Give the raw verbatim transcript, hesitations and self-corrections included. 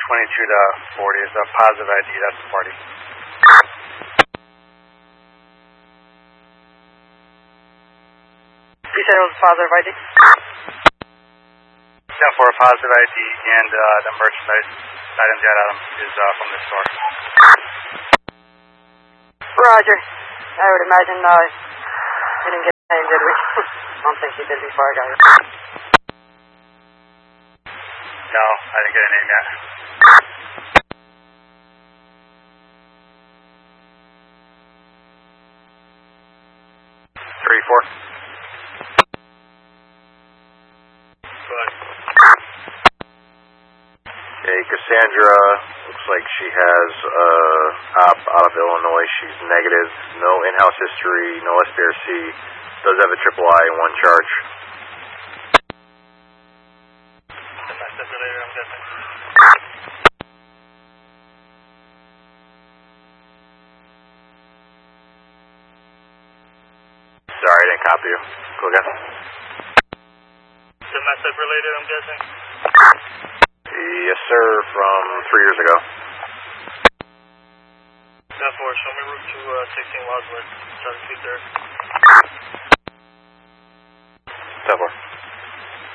twenty-two to forty is a positive I D, that's the party. You said it was a positive I D? Yeah, for a positive I D, and uh, the merchandise items you had on them is uh, from the store. Roger. I would imagine uh, you didn't get the name, did we? I don't think you did before I got here. No, I didn't get a name yet. Three, four. Good. Okay, Cassandra, looks like she has uh, op out of Illinois. She's negative. No in-house history, no S B R C. Does have a triple I and one charge. Domestic related, I'm guessing. Sorry, I didn't copy you. Go again. Domestic related, I'm guessing. Yes, sir, from three years ago. ten four, show me route to uh, sixteen Wadsworth, seven two third. ten four.